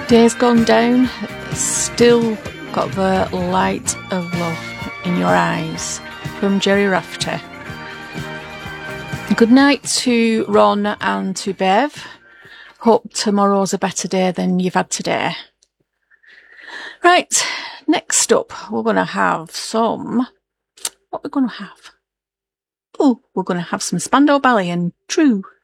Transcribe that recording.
Day's gone down, still got the light of love in your eyes. From Jerry Rafter. Good night to Ron and to Bev. Hope tomorrow's a better day than you've had today. Right, next up, we're going to have some... What we're going to have? Oh, we're going to have some Spandau Ballet and True.